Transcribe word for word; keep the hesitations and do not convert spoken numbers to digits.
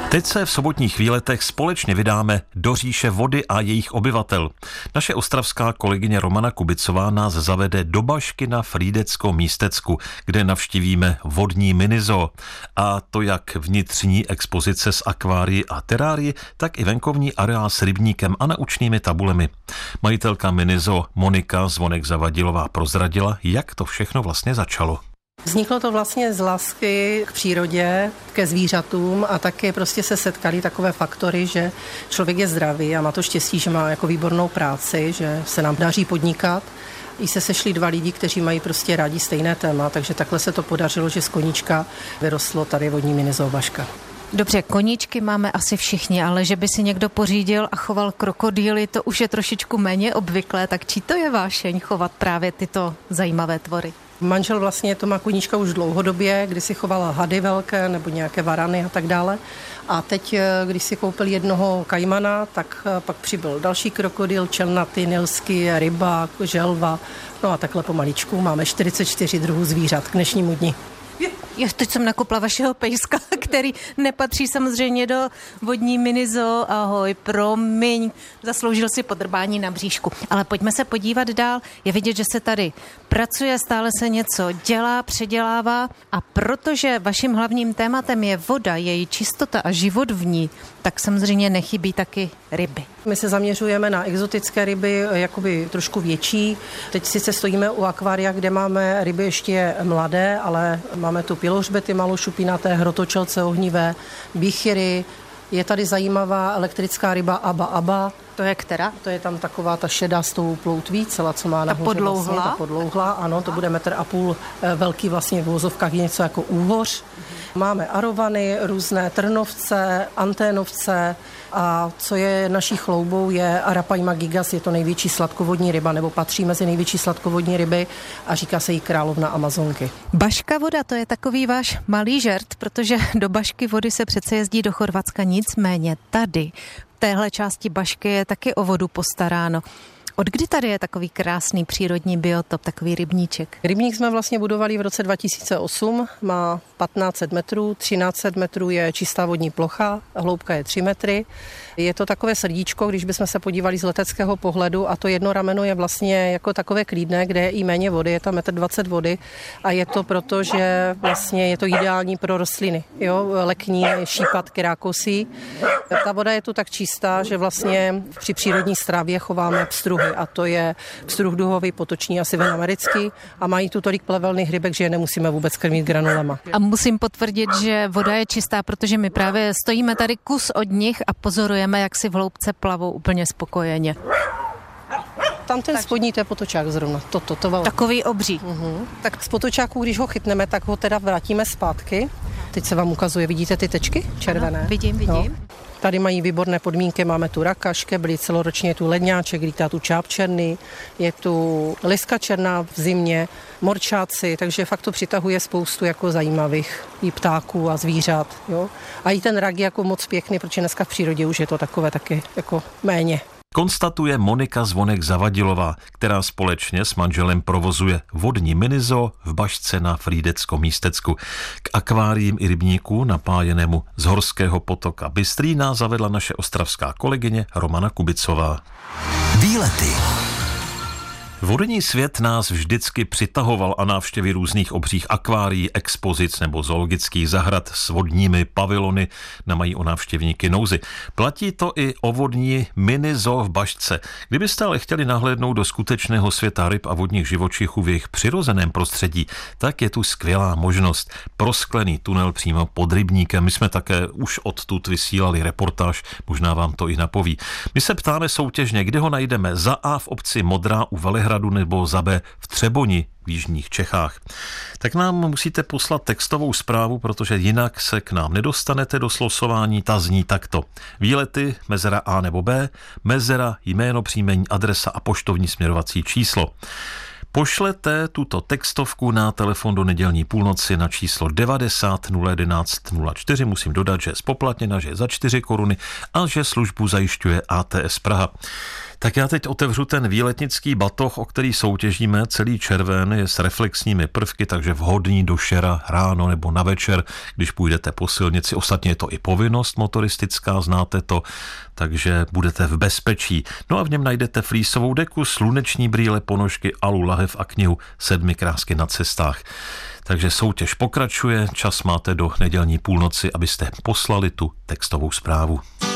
Teď se v sobotních výletech společně vydáme do říše vody a jejich obyvatel. Naše ostravská kolegyně Romana Kubicová nás zavede do Bašky na Frýdecko-Místecku, kde navštívíme vodní minizoo. A to jak vnitřní expozice s akvárii a terárii, tak i venkovní areál s rybníkem a naučnými tabulemi. Majitelka minizoo Monika Zvonek-Zavadilová prozradila, jak to všechno vlastně začalo. Vzniklo to vlastně z lásky k přírodě, ke zvířatům a taky prostě se setkali takové faktory, že člověk je zdravý a má to štěstí, že má jako výbornou práci, že se nám daří podnikat. I se sešli dva lidi, kteří mají prostě rádi stejné téma, takže takhle se to podařilo, že z koníčka vyrostlo tady vodní minizoo Baška. Dobře, koníčky máme asi všichni, ale že by si někdo pořídil a choval krokodýly, to už je trošičku méně obvyklé, tak čí to je vášeň chovat právě tyto zajímavé tvory? Manžel vlastně to má koníčka už dlouhodobě, kdy si chovala hady velké nebo nějaké varany a tak dále. A teď, když si koupil jednoho kajmana, tak pak přibyl další krokodýl, čelnatý, nilský, rybák, želva. No a takhle pomaličku máme čtyřicet čtyři druhů zvířat k dnešnímu dni. Já teď jsem nakopla vašeho pejska, který nepatří samozřejmě do vodní minizoo. Ahoj, promiň, zasloužil si podrbání na bříšku. Ale pojďme se podívat dál. Je vidět, že se tady pracuje, stále se něco dělá, předělává. A protože vaším hlavním tématem je voda, její čistota a život v ní, tak samozřejmě nechybí taky ryby. My se zaměřujeme na exotické ryby, jakoby trošku větší. Teď sice stojíme u akvária, kde máme ryby ještě mladé, ale máme tu pilořbety malošupinaté, hrotočelce ohnivé, bíchyry. Je tady zajímavá elektrická ryba Aba Aba. To je která? To je tam taková ta šedá s tou ploutví, celá, co má nahoře. Ta podlouhlá? Vlastně, ta podlouhlá, ano, to bude metr a půl velký, vlastně v vozovkách je něco jako úhoř. Máme arovany, různé trnovce, anténovce a co je naší chloubou je Arapaima gigas, je to největší sladkovodní ryba, nebo patří mezi největší sladkovodní ryby a říká se jí královna Amazonky. Baška voda, to je takový váš malý žert, protože do Bašky vody se přece jezdí do Chorvatska, nicméně tady v téhle části Bašky je taky o vodu postaráno. Od kdy tady je takový krásný přírodní biotop, takový rybníček? Rybník jsme vlastně budovali v roce dva tisíce osm, má patnáct set metrů, třináct set metrů je čistá vodní plocha, hloubka je tři metry. Je to takové srdíčko, když bychom se podívali z leteckého pohledu a to jedno rameno je vlastně jako takové klídné, kde je i méně vody, je tam metr dvacet vody a je to proto, že vlastně je to ideální pro rostliny, jo, lekní, šípatky, rákosí. Ta voda je tu tak čistá, že vlastně při přírodní stravě chováme pstruhy a to je pstruh duhový, potoční a severoamerický a mají tu tolik plevelných rybek, že je nemusíme vůbec krmit granulama. A musím potvrdit, že voda je čistá, protože my právě stojíme tady kus od nich a pozorujeme, jak si v hloubce plavou úplně spokojeně. Tam ten spodní, to je potočák zrovna. To, to, to, to. Takový obří. Uh-huh. Tak z potočáku, když ho chytneme, tak ho teda vrátíme zpátky. Teď se vám ukazuje, vidíte ty tečky červené? Ano, vidím, vidím. No. Tady mají výborné podmínky, máme tu raka, škebly, celoročně je tu ledňáček, lítá tu čáp černý, je tu liska černá v zimě, morčáci, takže fakt to přitahuje spoustu jako zajímavých i ptáků a zvířat. Jo? A i ten rak je jako moc pěkný, protože dneska v přírodě už je to takové taky jako méně. Konstatuje Monika Zvonek-Zavadilová, která společně s manželem provozuje vodní minizoo v Bašce na Frýdecko-Místecku. K akváriím i rybníku napájenému z horského potoka Bystrý nás zavedla naše ostravská kolegyně Romana Kubicová. Výlety. Vodní svět nás vždycky přitahoval a návštěvy různých obřích akvárií, expozic nebo zoologických zahrad s vodními pavilony nemají o návštěvníky nouzy. Platí to i o vodní minizoo v Bašce. Kdybyste ale chtěli nahlédnout do skutečného světa ryb a vodních živočichů v jejich přirozeném prostředí, tak je tu skvělá možnost. Prosklený tunel přímo pod rybníkem. My jsme také už odtud vysílali reportáž, možná vám to i napoví. My se ptáme soutěžně, kde ho najdeme. Za A v obci Modrá u Velehradu nebo za B v Třeboni v jižních Čechách. Tak nám musíte poslat textovou zprávu, protože jinak se k nám nedostanete do slosování. Ta zní takto. Výlety, mezera A nebo B, mezera, jméno, příjmení, adresa a poštovní směrovací číslo. Pošlete tuto textovku na telefon do nedělní půlnoci na číslo devadesát nula jedenáct nula čtyři. Musím dodat, že je spoplatněna, že je za čtyři koruny a že službu zajišťuje A T S Praha. Tak já teď otevřu ten výletnický batoh, o který soutěžíme. Celý červen je s reflexními prvky, takže vhodný do šera ráno nebo na večer, když půjdete po silnici. Ostatně je to i povinnost motoristická, znáte to, takže budete v bezpečí. No a v něm najdete flísovou deku, sluneční brýle, ponožky, alu, lahev a knihu Sedmi krásky na cestách. Takže soutěž pokračuje, čas máte do nedělní půlnoci, abyste poslali tu textovou zprávu.